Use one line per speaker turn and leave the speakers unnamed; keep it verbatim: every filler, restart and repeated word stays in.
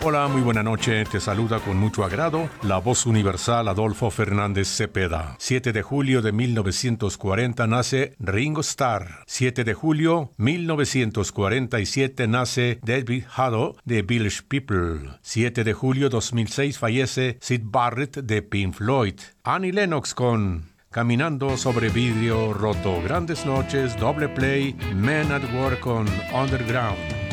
Hola, muy buena noche. Te saluda con mucho agrado la voz universal Adolfo Fernández Cepeda. siete de julio de mil novecientos cuarenta nace Ringo Starr. siete de julio de mil novecientos cuarenta y siete nace David Haddo de Village People. siete de julio de dos mil seis fallece Syd Barrett de Pink Floyd. Annie Lennox con Caminando sobre vidrio roto. Grandes noches, doble play, Men at Work on Underground.